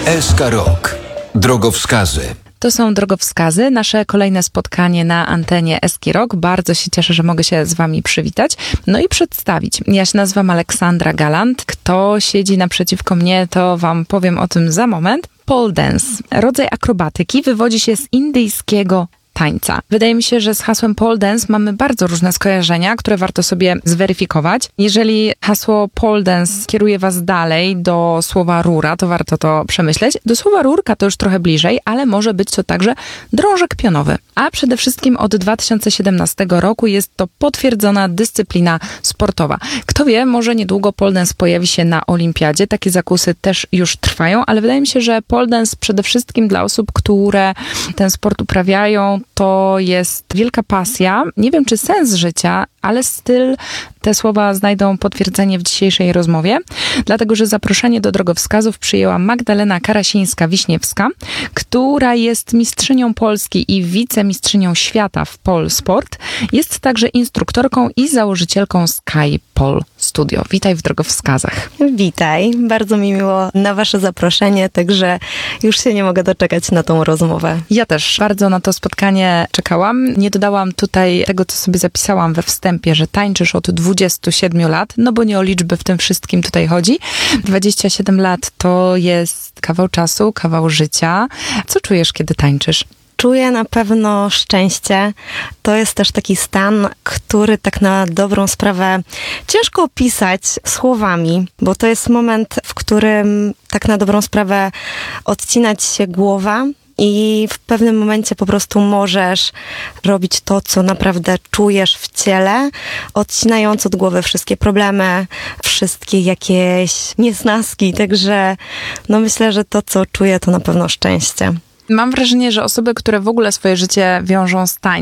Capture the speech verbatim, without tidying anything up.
S K Rock. Drogowskazy. To są drogowskazy, nasze kolejne spotkanie na antenie S K Rock. Bardzo się cieszę, że mogę się z wami przywitać, no i przedstawić. Ja się nazywam Aleksandra Galant. Kto siedzi naprzeciwko mnie, to wam powiem o tym za moment. Pole dance, rodzaj akrobatyki, wywodzi się z indyjskiego tańca. Wydaje mi się, że z hasłem pole dance mamy bardzo różne skojarzenia, które warto sobie zweryfikować. Jeżeli hasło pole dance kieruje was dalej do słowa rura, to warto to przemyśleć. Do słowa rurka to już trochę bliżej, ale może być to także drążek pionowy. A przede wszystkim od dwa tysiące siedemnastego roku jest to potwierdzona dyscyplina sportowa. Kto wie, może niedługo pole dance pojawi się na olimpiadzie. Takie zakusy też już trwają, ale wydaje mi się, że pole dance przede wszystkim dla osób, które ten sport uprawiają, to jest wielka pasja. Nie wiem, czy sens życia, ale styl, te słowa znajdą potwierdzenie w dzisiejszej rozmowie, dlatego, że zaproszenie do drogowskazów przyjęła Magdalena Karasińska-Wiśniewska, która jest mistrzynią Polski i wicemistrzynią świata w pole sport. Jest także instruktorką i założycielką Sky Pole Studio. Witaj w drogowskazach. Witaj, bardzo mi miło na wasze zaproszenie, także już się nie mogę doczekać na tą rozmowę. Ja też bardzo na to spotkanie czekałam. Nie dodałam tutaj tego, co sobie zapisałam we wstępie, że tańczysz od dwudziestu siedmiu lat, no bo nie o liczby w tym wszystkim tutaj chodzi. dwadzieścia siedem lat to jest kawał czasu, kawał życia. Co czujesz, kiedy tańczysz? Czuję na pewno szczęście. To jest też taki stan, który tak na dobrą sprawę ciężko opisać słowami, bo to jest moment, w którym tak na dobrą sprawę odcinać się głowa i w pewnym momencie po prostu możesz robić to, co naprawdę czujesz w ciele, odcinając od głowy wszystkie problemy, wszystkie jakieś niesnaski. Także no myślę, że to, co czuję, to na pewno szczęście. Mam wrażenie, że osoby, które w ogóle swoje życie wiążą z tańcem,